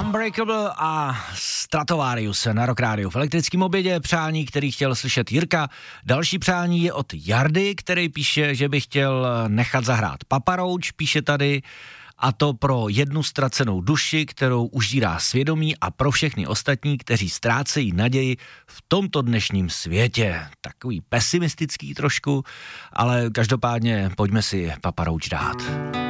Unbreakable a Stratovarius na Rock Radio v elektrickém obědě, přání, který chtěl slyšet Jirka. Další přání je od Jardy, který píše, že by chtěl nechat zahrát Papa Roach, píše tady, a to pro jednu ztracenou duši, kterou užírá svědomí, a pro všechny ostatní, kteří ztrácejí naději v tomto dnešním světě. Takový pesimistický trošku, ale každopádně pojďme si Papa Roach dát.